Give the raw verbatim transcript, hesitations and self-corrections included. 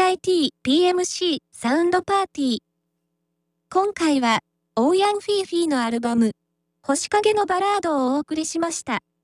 アイティー、ピーエムシー、サウンドパーティー。今回は、オーヤンフィーフィーのアルバム、星影のバラードをお送りしました。